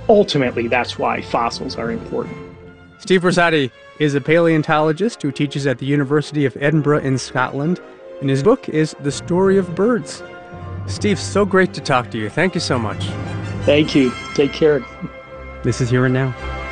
ultimately, that's why fossils are important. Steve Rosati is a paleontologist who teaches at the University of Edinburgh in Scotland, and his book is The Story of Birds. Steve, so great to talk to you. Thank you so much. Thank you. Take care. This is Here and Now.